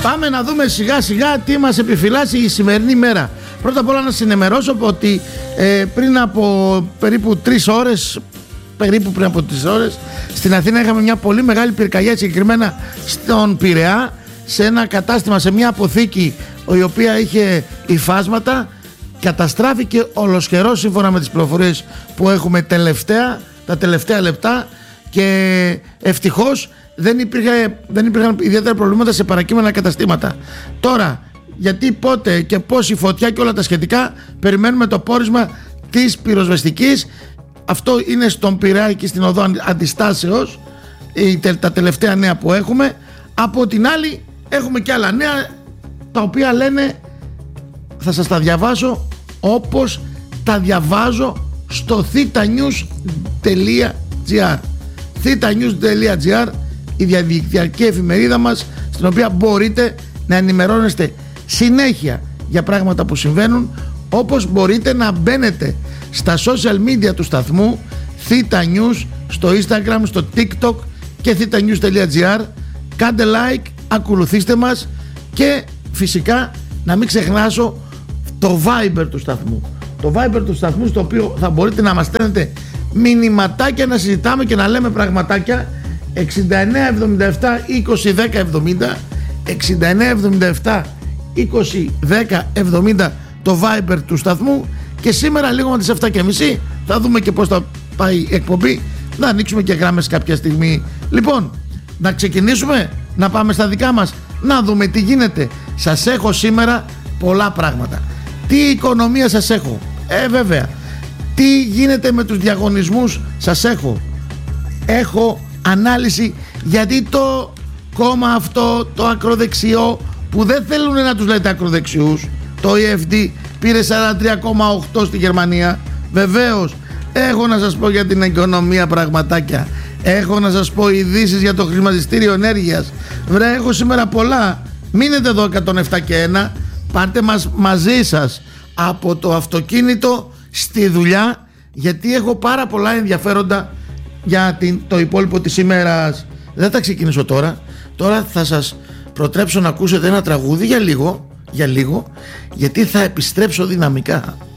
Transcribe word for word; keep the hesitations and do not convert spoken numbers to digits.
Πάμε να δούμε σιγά σιγά τι μας επιφυλάσσει η σημερινή μέρα. Πρώτα απ' όλα να συνενημερώσω ότι ε, πριν από περίπου τρεις ώρες, περίπου πριν από τρεις ώρες, στην Αθήνα είχαμε μια πολύ μεγάλη πυρκαγιά, συγκεκριμένα στον Πειραιά, σε ένα κατάστημα, σε μια αποθήκη η οποία είχε υφάσματα. Καταστράφηκε ολοσχερός σύμφωνα με τις πληροφορίες που έχουμε τελευταία, τα τελευταία λεπτά, και ευτυχώς δεν, υπήρχε, δεν υπήρχαν ιδιαίτερα προβλήματα σε παρακείμενα καταστήματα. Τώρα, γιατί, πότε και πώς η φωτιά και όλα τα σχετικά, περιμένουμε το πόρισμα της πυροσβεστικής. Αυτό είναι στον Πειραιά, εκεί στην οδό Αντιστάσεως, τα τελευταία νέα που έχουμε. Από την άλλη έχουμε και άλλα νέα, τα οποία λένε, θα σας τα διαβάσω όπως τα διαβάζω στο theta-news τελεία gr. theta-news τελεία gr, η διαδικτυακή εφημερίδα μας, στην οποία μπορείτε να ενημερώνεστε συνέχεια για πράγματα που συμβαίνουν, όπως μπορείτε να μπαίνετε στα social media του σταθμού Theta News, στο Instagram, στο TikTok και theta-news τελεία gr. Κάντε like, ακολουθήστε μας, και φυσικά να μην ξεχνάσω το Viber του σταθμού. Το Viber του σταθμού, στο οποίο θα μπορείτε να μας στέλνετε μηνυματάκια, να συζητάμε και να λέμε πραγματάκια. εξήντα εννέα εβδομήντα επτά είκοσι δέκα εβδομήντα, εξήντα εννέα εβδομήντα επτά είκοσι δέκα εβδομήντα το Viber του σταθμού. Και σήμερα λίγο με τις επτά και μισή θα δούμε και πώς θα πάει η εκπομπή, να ανοίξουμε και γράμμες κάποια στιγμή. Λοιπόν, να ξεκινήσουμε, να πάμε στα δικά μας, να δούμε τι γίνεται. Σας έχω σήμερα πολλά πράγματα. Τι οικονομία σας έχω, ε βέβαια. Τι γίνεται με τους διαγωνισμούς σας έχω. Έχω ανάλυση γιατί το κόμμα αυτό, το ακροδεξιό, που δεν θέλουν να τους λέτε ακροδεξιούς, το ι εφ ντι, πήρε σαράντα τρία κόμμα οκτώ στη Γερμανία. Βεβαίως, έχω να σας πω για την οικονομία πραγματάκια. Έχω να σας πω ειδήσεις για το χρηματιστήριο ενέργειας. Βρε, έχω σήμερα πολλά. Μείνετε εδώ εκατόν επτά και ένα. Πάρτε μας μαζί σας από το αυτοκίνητο στη δουλειά, γιατί έχω πάρα πολλά ενδιαφέροντα για την, το υπόλοιπο της ημέρας. Δεν θα ξεκινήσω τώρα. Τώρα θα σας προτρέψω να ακούσετε ένα τραγούδι για λίγο, για λίγο, γιατί θα επιστρέψω δυναμικά.